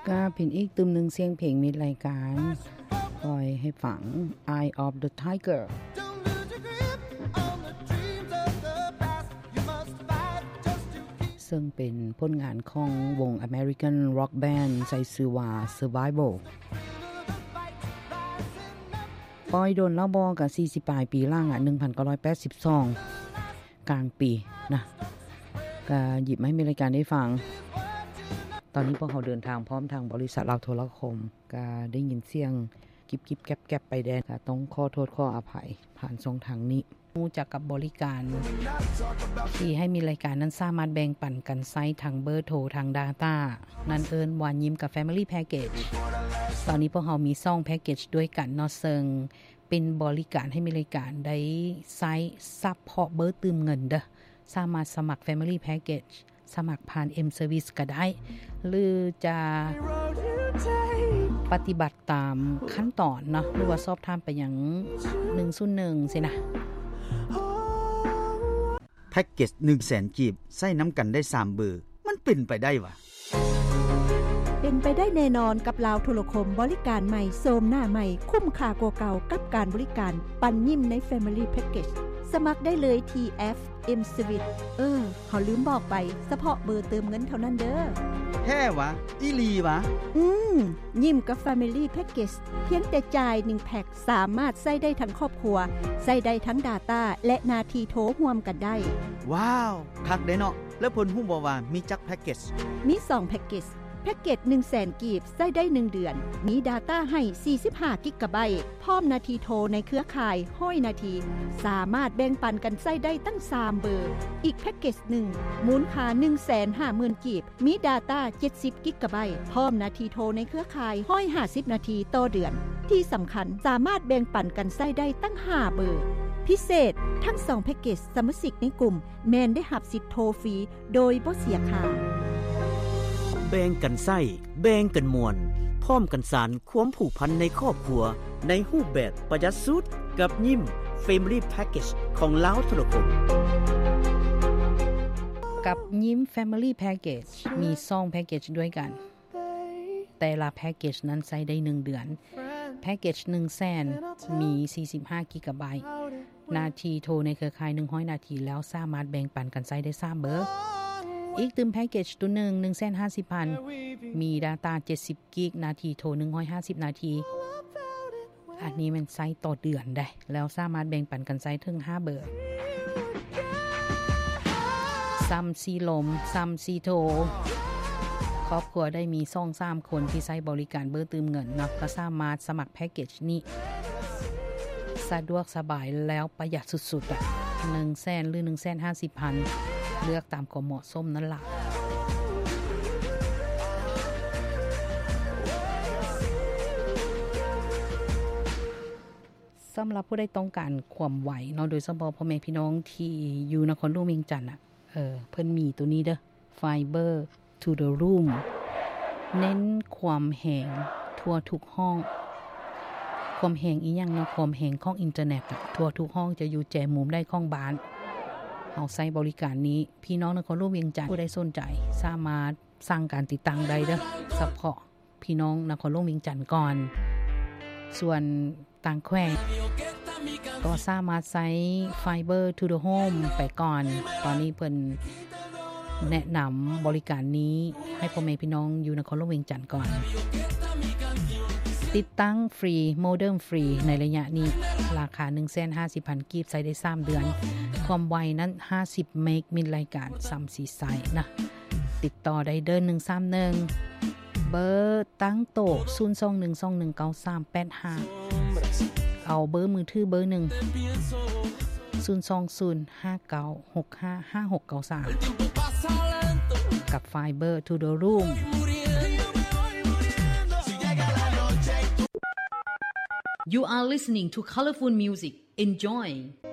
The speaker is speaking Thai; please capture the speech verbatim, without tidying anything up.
ก็เป็นอีกตึมหนึ่งเสียงเพลงมีรายการปล่อยให้ฝัง Eye of the Tiger ซึ่งเป็นผลงานของวง American Rock Band ใส่ชื่อว่า Survival ปล่อยโดนแล้วบ่ก็สี่สิบปลายปีล่างอ่ะหนึ่งพันเก้าร้อยแปดสิบสองกลางปีนะก็หยิบมาให้มีรายการได้ฟังตอนนี้พวกเขาเดินทางพร้อมทางบริษัทลาวโทรคมก็ได้ยินเสียงกิบกิบแกบแกบไปแดนก็ต้องขอโทษขออภัยผ่านช่องทางนี้รู้จักกับบริการที่ให้มีรายการนั้นสามารถแบ่งปันกันไซต์ทางเบอร์โทรทาง Data นั่นเอิ้นวานยิ้มกับ Family Package ตอนนี้พวกเขามีซ่องแพ็กเกจด้วยกันเนาะซึ่งเป็นบริการให้มีรายการได้ไซต์ซัพพอร์ตเบอร์ตืมเงินเด้อสามารถสมัคร Family Package สมัครผ่าน M Service ก็ได้หรือจะปฏิบัติตามขั้นตอนเนาะหรือว่าสอบถามไปยังหนึ่งศูนย์หนึ่งสินะแพ็กเกจ หนึ่งแสน กีบใส่น้ำกันได้สามเบอร์มันเป็นไปได้วะเป็นไปได้แน่นอนกับลาวโทรคมบริการใหม่โซมหน้าใหม่คุ้มค่ากว่าเก่ากับการบริการปันยิ้มใน Family Package สมัครได้เลยที่ เอฟ เอ็ม Service เออเขาลืมบอกไปเฉพาะเบอร์เติมเงินเท่านั้นเด้อแท้วะอีหลีวะอืมยิ้มกับ Family Package เพียงแต่จ่ายหนึ่งแพ็คสามารถใช้ได้ทั้งครอบครัวใช้ได้ทั้ง Data และนาทีโทรร่วมกันได้ว้าวคักเด้เนาะแล้วเพิ่นฮู้บ่ว่ามีจักแพ็กเกจมีสองแพ็กเกจแพ็กเกจ หนึ่งแสน กีบใช้ได้หนึ่งเดือนมี Data ให้สี่สิบห้ากิกะไบต์พร้อมนาทีโทรในเครือข่ายห้อยนาทีสามารถแบ่งปันกันใช้ได้ตั้งสามเบอร์อีกแพ็กเกจหนึ่งมูลค่า หนึ่งแสนห้าหมื่น กีบมี Data เจ็ดสิบกิกะไบต์พร้อมนาทีโทรในเครือข่ายห้อยห้าสิบนาทีต่อเดือนที่สำคัญสามารถแบ่งปันกันใช้ได้ตั้งห้าเบอร์พิเศษทั้งสองแพ็กเกจสมาชิกในกลุ่มแมนได้รับสิทธิ์โทรฟรีโดยบ่เสียค่าแบ่งกันไส้แบ่งกันมวลพร้อมกันสานความผูกพันในครอบครัวในรูปแบบประหยัดสุดกับยิ้ม Family Package ของลาวโทรคมกับยิ้ม Family Package มีสองแพ็กเกจด้วยกันแต่ละแพ็กเกจนั้นใช้ได้หนึ่งเดือนแพ็กเกจหนึ่งแสนมีสี่สิบห้ากิกะไบต์นาทีโทรในเครือข่ายหนึ่งร้อยนาทีแล้วสามารถแบ่งปันกันใช้ได้สามเบอร์อีกตึมแพ็กเกจตัวหนึ่ง หนึ่งแสนห้าสิบพัน มี Data เจ็ดสิบกิกนาทีโทรหนึ่งร้อยห้าสิบนาทีอันนี้มันใช้ต่อเดือนได้แล้วสามารถแบ่งปันกันใช้ถึงห้าเบอร์ซัมซีลมซัมซีโทรครอบครัวได้มีสองสามคนที่ใช้บริการเบอร์ตืมเงินเนาะก็สามารถสมัครแพ็กเกจนี้สะดวกสบายแล้วประหยัดสุดๆอ่ะหนึ่งแสนหรือ หนึ่งแสนห้าสิบพันเลือกตามความเหมาะสมนั่นล่ะสำหรับผู้ใดต้องการความไหวเนาะโดยเฉพาะพ่อแม่พี่น้องที่อยู่นครหลวงเวียงจันทน์อ่ะเออเพิ่นมีตัวนี้เด้อ Fiber to the room เน้นความแห้งทั่วทุกห้องความแห้งอีหยังเนาะความแห้งของอินเทอร์เน็ตทั่วทุกห้องจะอยู่แจมุมได้ของบ้านเอาใช้บริการนี้พี่น้องนครหลวงเวียงจันทน์ผู้ใดสนใจสามารถสั่งการติดตั้งได้เด้อเฉพาะพี่น้องนครหลวงเวียงจันทน์ก่อนส่วนต่างแขวงก็สามารถใช้ Fiber to the home ไปก่อนตอนนี้เพิ่นแนะนำบริการนี้ให้พ่อแม่พี่น้องอยู่นครหลวงเวียงจันทน์ก่อนติดตั้งฟรีโมเด็มฟรีในระยะนี้ราคา หนึ่งแสนห้าสิบพัน กีบใช้ได้สามเดือนความไวนั้นห้าสิบเมกมีรายการสามสี่ไซส์นะติดต่อได้เดินหนึ่งสามหนึ่งเบอร์ตั้งโต๊ะศูนย์ สอง หนึ่ง สอง หนึ่ง เก้า สาม แปด ห้าเอาเบอร์มือถือเบอร์หนึ่งศูนย์ สอง ศูนย์ ห้า เก้า หก ห้า ห้า หก เก้า สามกับ Fiber to the room You are listening to colorful music. Enjoy.